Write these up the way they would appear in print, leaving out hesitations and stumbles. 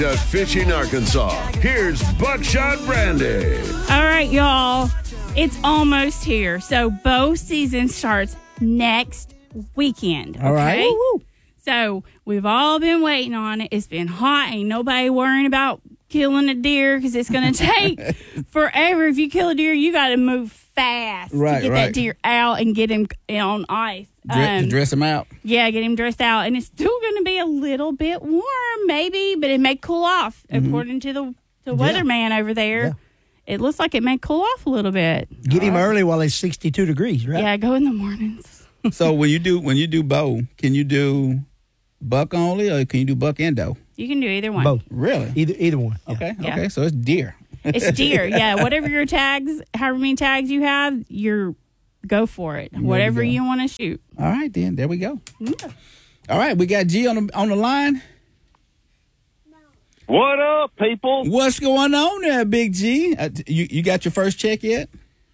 At Fishing Arkansas, here's Buckshot Brandy. All right, y'all. It's almost here. So bow season starts next weekend. Okay? All right. Woo-hoo. So we've all been waiting on it. It's been hot. Ain't nobody worrying about killing a deer because it's going to take forever. If you kill a deer, you got to move fast to get that deer out and get him on ice. Dress him out. Yeah, get him dressed out. And it's still going to be a little bit warm, maybe, but it may cool off. According to the weatherman over there, it looks like it may cool off a little bit. Get him early while it's 62 degrees, right? Yeah, go in the mornings. So when you do bow, can you do buck only or can you do buck and doe? You can do either one. Both. Really? Either one. Yeah. Okay. So it's deer. It's deer, yeah. Whatever your tags, however many tags you have, go for it. Whatever you want to shoot. All right, then. There we go. Yeah. All right, we got G on the line. What up, people? What's going on there, Big G? You got your first check yet?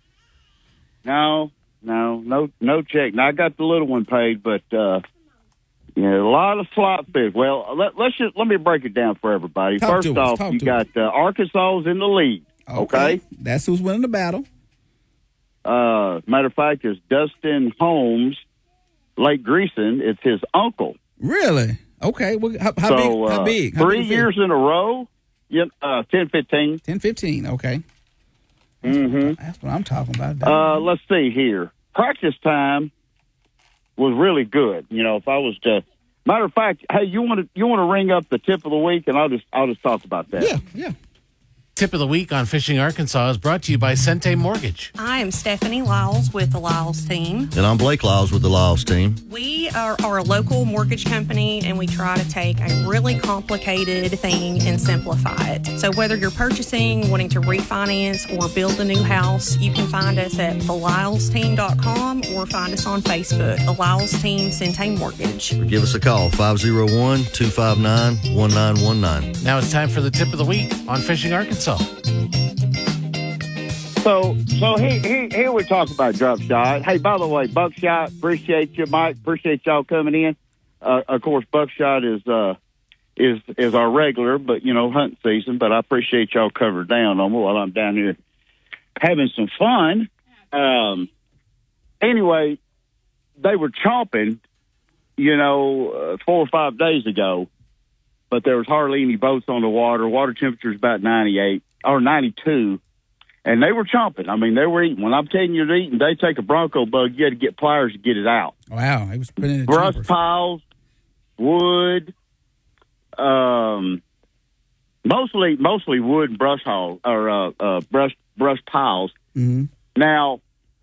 No check. Now I got the little one paid, but a lot of slot fish. Well, let me break it down for everybody. First off, you got Arkansas's in the lead. Okay, that's who's winning the battle. Matter of fact, it's Dustin Holmes, Lake Greason. It's his uncle. Really? Okay. Well, how big? 3 years in a row. 10-15. 10-15. Okay. Mm-hmm. That's what I'm talking about. Let's see here. Practice time was really good. If I was to, matter of fact, hey, you want to ring up the tip of the week, and I'll just talk about that. Yeah. Tip of the week on Fishing Arkansas is brought to you by Sente Mortgage. I am Stephanie Lyles with the Lyles team. And I'm Blake Lyles with the Lyles team. We are a local mortgage company, and we try to take a really complicated thing and simplify it. So whether you're purchasing, wanting to refinance, or build a new house, you can find us at thelylesteam.com or find us on Facebook, the Lyles Team Sente Mortgage. Or give us a call, 501-259-1919. Now it's time for the tip of the week on Fishing Arkansas. So here we talk about drop shot. Hey, by the way, Buckshot, appreciate you, Mike. Appreciate y'all coming in. Of course, Buckshot is our regular, but hunting season. But I appreciate y'all covering down on me while I'm down here having some fun. Anyway, they were chomping, 4 or 5 days ago, but there was hardly any boats on the water. Water temperature is about 98 or 92. And they were chomping. I mean, they were eating. When I'm telling you they're eating, they take a bronco bug. You had to get pliers to get it out. Wow, they was putting in brush piles, wood, mostly wood and brush piles. Mm-hmm. Now,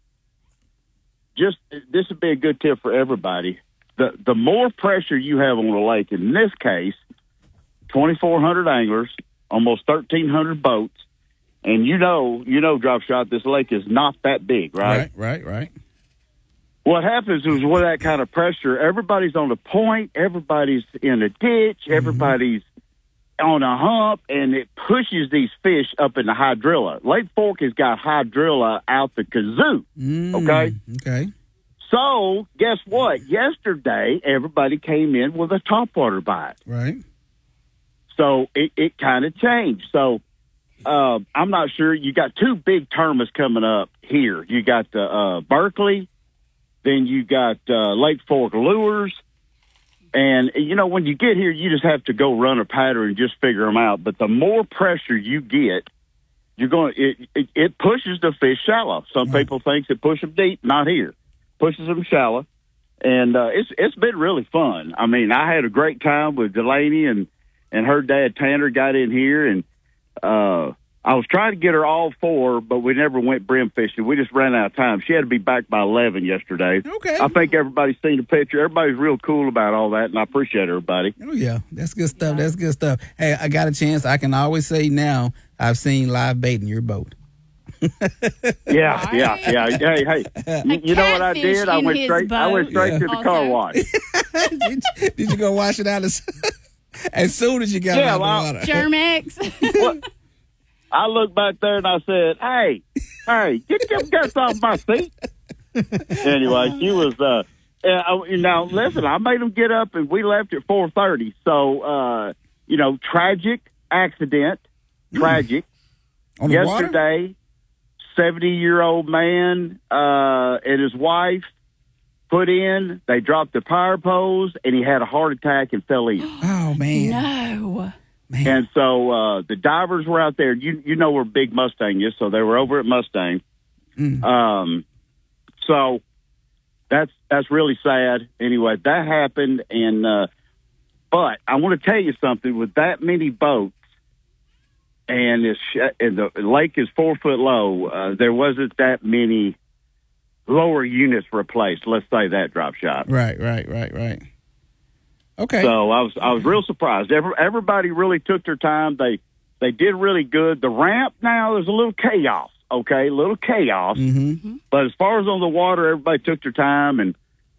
this would be a good tip for everybody. The more pressure you have on the lake, in this case, 2,400 anglers, almost 1,300 boats. And drop shot, this lake is not that big, right? Right. What happens is with that kind of pressure, everybody's on the point, everybody's in a ditch, everybody's on a hump, and it pushes these fish up in the hydrilla. Lake Fork has got hydrilla out the kazoo, okay? Okay. So, guess what? Yesterday, everybody came in with a topwater bite. Right. So, it kind of changed. So, I'm not sure. You got 2 big tournaments coming up here. You got Berkeley, then you got Lake Fork Lures. And, when you get here, you just have to go run a pattern and just figure them out. But the more pressure you get, it pushes the fish shallow. Some people think it pushes them deep. Not here. Pushes them shallow. And it's been really fun. I mean, I had a great time with Delaney and her dad, Tanner, got in here, and I was trying to get her all 4, but we never went brim fishing. We just ran out of time. She had to be back by 11 yesterday. Okay. I think everybody's seen the picture. Everybody's real cool about all that, and I appreciate everybody. Oh, yeah. That's good stuff. Hey, I got a chance. I can always say now I've seen live bait in your boat. Yeah. Hey. You know what I did? I went straight to the car wash. Did you go wash it out as soon as you got out of the water? Germex. I looked back there and I said, hey, get your guts off my feet. Anyway, she was, now listen, I made them get up and we left at 4:30. So, tragic, accident, tragic. On the water? Yesterday, 70-year-old man and his wife put in. They dropped the power poles, and he had a heart attack and fell in. Oh, man. No. Man. And so the divers were out there. You know where Big Mustang is, so they were over at Mustang. So that's really sad. Anyway, that happened, and but I want to tell you something. With that many boats, and the lake is 4 foot low, there wasn't that many lower units replaced. Let's say that, Drop Shot. Right. Okay. So I was real surprised. Everybody really took their time. They did really good. The ramp now, there's a little chaos. Okay, a little chaos. Mm-hmm. But as far as on the water, everybody took their time, and